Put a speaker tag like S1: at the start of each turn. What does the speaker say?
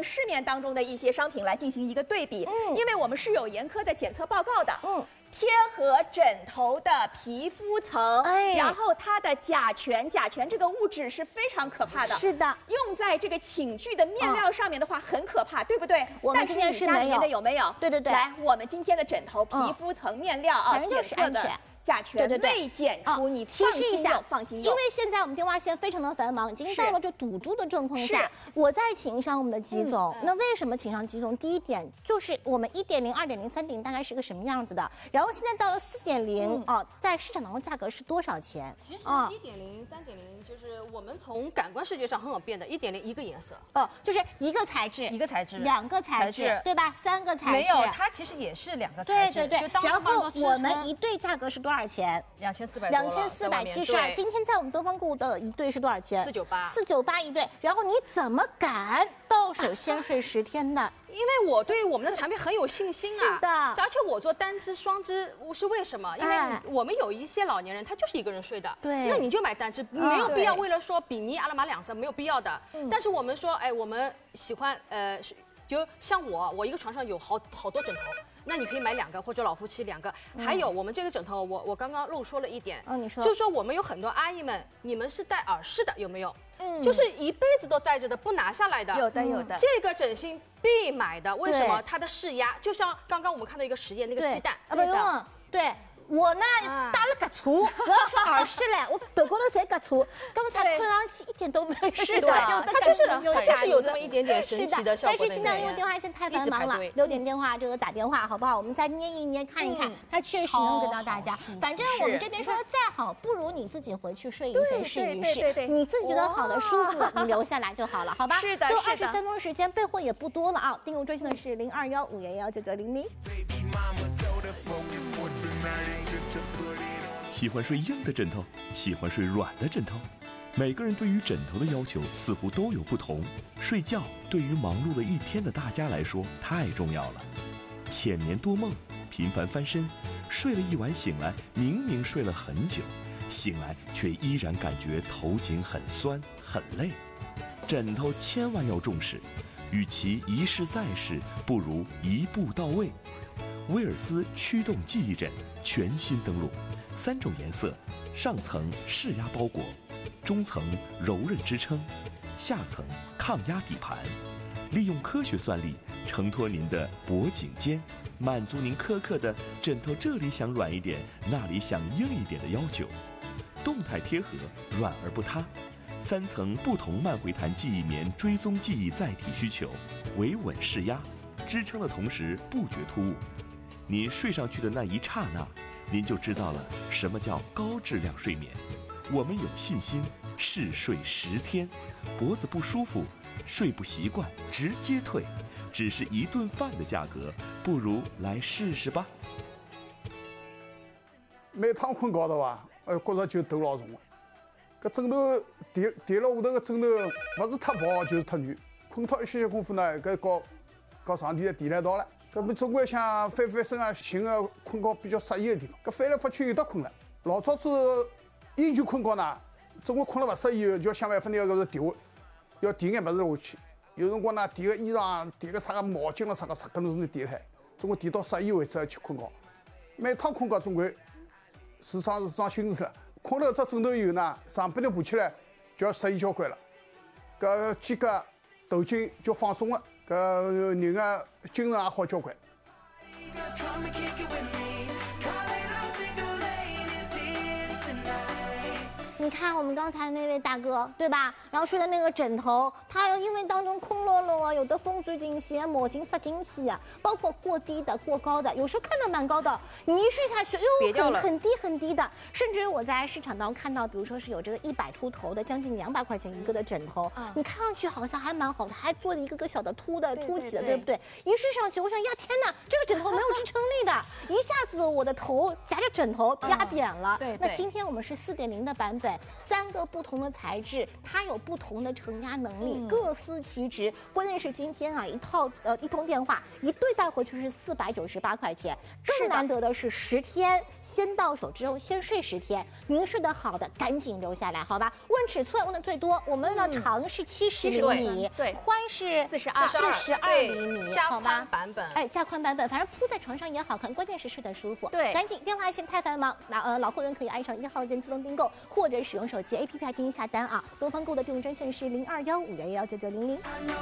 S1: 跟市面当中的一些商品来进行一个对比，因为我们是有严苛的检测报告的，贴合枕头的皮肤层，然后它的甲醛这个物质是非常可怕的，
S2: 是的，
S1: 用在这个寝具的面料上面的话很可怕，对不对？
S2: 我们今天是没有
S1: 的有没有？
S2: 对对对，
S1: 来，我们今天的枕头皮肤层面料啊，检测的。甲醛未检出，你
S2: 提示一下，
S1: 放心用。
S2: 因为现在我们电话线非常的繁忙，已经到了这堵住的状况下，我再请上我们的吉总。那为什么请上吉总？第一点就是我们1.0、2.0、3.0大概是个什么样子的，然后现在到了4.0哦，在市场当中价格是多少钱？
S3: 其实1.0、3.0就是我们从感官视觉上很好辨的，1.0一个颜色
S2: 哦，就是一个材质，两个材质，对吧？3个材质
S4: 没有，它其实也是2个材质。
S2: 对。然后我们一对价格是多少钱？2472。今天在我们东方购物的一对是多少钱？498一对。然后你怎么敢到手先睡10天的？
S3: 因为我对我们的产品很有信心啊。
S2: 是的。
S3: 而且我做单支、双支是为什么？因为我们有一些老年人他就是一个人睡的，
S2: 对。
S3: 那你就买单支，没有必要为了说比尼、阿拉玛2色没有必要的。但是我们说，哎，我们喜欢就像我一个床上有好多枕头。那你可以买2个，或者老夫妻2个。还有我们这个枕头，我刚刚漏说了一点，
S2: 你说，
S3: 就是说我们有很多阿姨们，你们是戴耳饰的有没有？就是一辈子都戴着的，不拿下来的。
S1: 有的。
S3: 这个枕芯必买的，为什么？它的释压，就像刚刚我们看到一个实验，那个鸡蛋，
S2: 不用，对。我呢打了个粗，不要说耳饰嘞，我头高头才个粗，刚才碰上去一点都没有。
S3: 是的，它就是有这么一点点神奇的效果。
S2: 但是现在因为电话线太繁忙了，留点电话打电话好不好？我们再捏一捏看一看，它确实能给到大家。反正我们这边说的再好，不如你自己回去睡一睡试一试，你自己觉得好的舒服，你留下来就好了，好吧？
S1: 是的，
S2: 就23分钟时间，备货也不多了啊。订购专线的是0215119900。
S5: 喜欢睡硬的枕头，喜欢睡软的枕头，每个人对于枕头的要求似乎都有不同。睡觉对于忙碌了一天的大家来说太重要了，浅眠多梦，频繁翻身，睡了一晚醒来，明明睡了很久，醒来却依然感觉头颈很酸很累。枕头千万要重视，与其一试再试，不如一步到位。威尔斯驱动记忆枕全新登陆，3种颜色，上层释压包裹，中层柔韧支撑，下层抗压底盘，利用科学算力承托您的脖颈肩，满足您苛刻的枕头这里想软一点，那里想硬一点的要求，动态贴合，软而不塌，3层不同慢回弹记忆棉追踪记忆载体需求，维稳释压，支撑的同时不觉突兀。您睡上去的那一刹那，您就知道了什么叫高质量睡眠。我们有信心试睡10天，脖子不舒服，睡不习惯直接退，只是1顿饭的价格，不如来试试吧。
S6: 每趟困觉头啊，觉着就头老重个枕头叠了下头个枕头，不是太薄就是太软，困到一些功夫呢，搞上天地来到了。搿么总归想翻翻身啊，寻个困觉比较适宜的地方。搿翻来覆去有得困了。老早子研究困觉呢，总归困了勿适宜，就要想办法拿搿个垫，要垫眼物事下去。有辰光呢，垫个衣裳，垫个啥个毛巾了啥个，搿能是垫起来，总归垫到适宜为止去困觉。每趟困觉总归是桩心事了。困了只枕头以后呢，上半头爬起来就要适宜交关了。搿肩胛、头颈就放松了。搿人个精神也好交关。
S2: 你看我们刚才那位大哥，对吧？然后睡的那个枕头，它因为当中空落落啊，有的风钻进去，毛巾塞进去啊，包括过低的、过高的，有时候看到蛮高的，你一睡下去，很低很低的，甚至我在市场当中看到，比如说是有这个100出头的，将近200块钱一个的枕头，你看上去好像还蛮好的，还做了一个小的凸起的，对不对？一睡上去，我想呀，天哪，这个枕头没有支撑力的，一下子我的头夹着枕头压扁了。那今天我们是4.0的版本。3个不同的材质，它有不同的承压能力，各司其职。关键是今天啊一通电话一对带回去是498块钱，更难得的是10天先到手之后先睡10天，您睡得好的赶紧留下来，好吧？问尺寸问的最多，我们的长是70厘米，
S1: 对，
S2: 宽是42厘米，
S3: 加
S2: 好吧？
S3: 宽版本，
S2: 哎，加宽版本，反正铺在床上也好看，关键是睡得舒服。
S1: 对，
S2: 赶紧电话线太繁忙，老会员可以按上1号键自动订购，或者使用手机 APP 进行下单啊。东方购的订购专线是0215119900。